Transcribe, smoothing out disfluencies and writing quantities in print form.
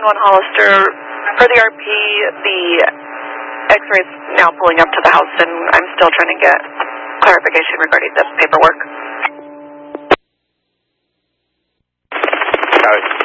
Hollister. For the RP, the X-ray's now pulling up to the house, and I'm still trying to get clarification regarding the paperwork. Got it.